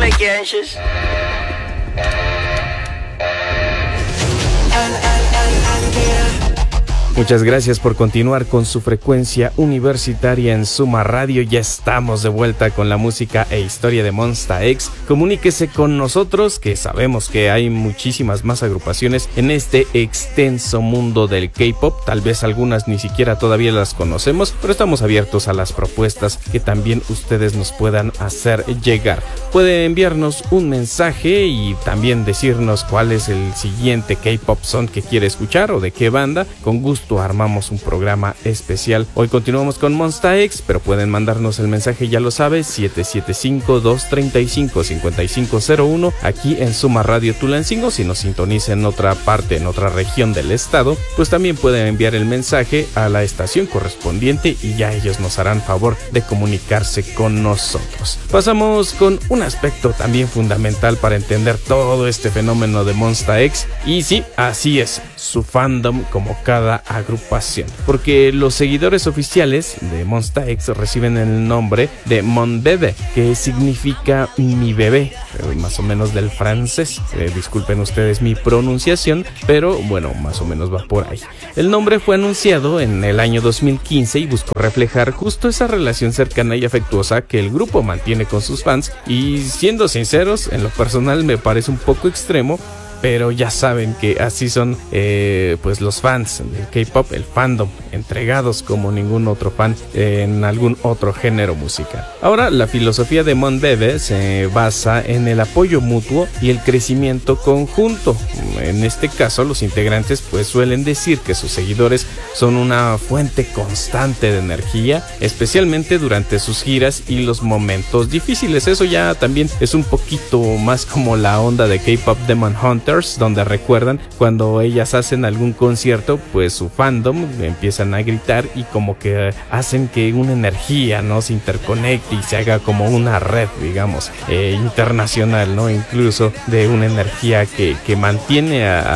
make you anxious. Muchas gracias por continuar con su frecuencia universitaria en Suma Radio. Ya estamos de vuelta con la música e historia de Monsta X. Comuníquese con nosotros, que sabemos que hay muchísimas más agrupaciones en este extenso mundo del K-pop. Tal vez algunas ni siquiera todavía las conocemos, pero estamos abiertos a las propuestas que también ustedes nos puedan hacer llegar. Puede enviarnos un mensaje y también decirnos cuál es el siguiente K-pop song que quiere escuchar o de qué banda. Con gusto armamos un programa especial. Hoy continuamos con Monsta X, pero pueden mandarnos el mensaje, ya lo sabes, 775-235-5501 aquí en Suma Radio Tulancingo. Si nos sintoniza en otra parte, en otra región del estado, pues también pueden enviar el mensaje a la estación correspondiente y ya ellos nos harán favor de comunicarse con nosotros. Pasamos con un aspecto también fundamental para entender todo este fenómeno de Monsta X, y sí, así es, su fandom como cada agrupación, porque los seguidores oficiales de Monsta X reciben el nombre de Mon Bébé, que significa mi bebé, más o menos del francés. Disculpen ustedes mi pronunciación, pero bueno, más o menos va por ahí. El nombre fue anunciado en el año 2015 y buscó reflejar justo esa relación cercana y afectuosa que el grupo mantiene con sus fans, y siendo sinceros, en lo personal me parece un poco extremo, pero ya saben que así son pues los fans del K-pop, el fandom, entregados como ningún otro fan en algún otro género musical. Ahora, la filosofía de Mon Bébé se basa en el apoyo mutuo y el crecimiento conjunto. En este caso, los integrantes pues suelen decir que sus seguidores son una fuente constante de energía, especialmente durante sus giras y los momentos difíciles. Eso ya también es un poquito más como la onda de K-pop Demon Hunters, donde recuerdan cuando ellas hacen algún concierto, pues su fandom empiezan a gritar y como que hacen que una energía, ¿no?, se interconecte y se haga como una red, digamos, internacional, ¿no?, incluso de una energía que mantiene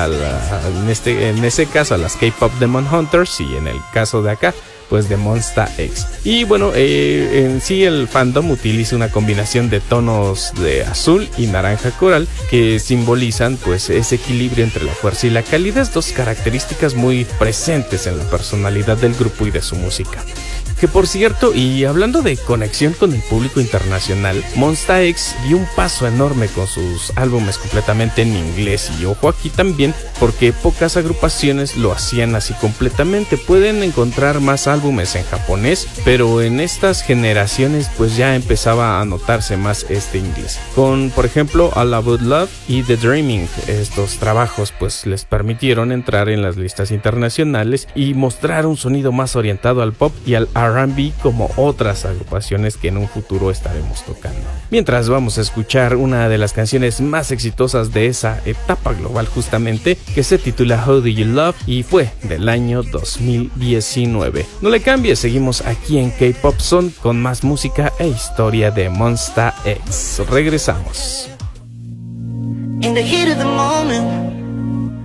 en ese caso a las K-pop Demon Hunters, y en el caso de acá pues de Monsta X. Y bueno, en sí el fandom utiliza una combinación de tonos de azul y naranja coral que simbolizan pues ese equilibrio entre la fuerza y la calidez, dos características muy presentes en la personalidad del grupo y de su música. Que por cierto, y hablando de conexión con el público internacional, Monsta X dio un paso enorme con sus álbumes completamente en inglés, y ojo aquí también, porque pocas agrupaciones lo hacían así completamente. Pueden encontrar más álbumes en japonés, pero en estas generaciones pues ya empezaba a notarse más este inglés. Con, por ejemplo, All About Love y The Dreaming, estos trabajos pues les permitieron entrar en las listas internacionales y mostrar un sonido más orientado al pop y al R&B como otras agrupaciones que en un futuro estaremos tocando. Mientras vamos a escuchar una de las canciones más exitosas de esa etapa global justamente, que se titula How Do You Love y fue del año 2019. No le cambies, seguimos aquí en K-Pop Zone con más música e historia de Monsta X. Regresamos. In the heat of the moment,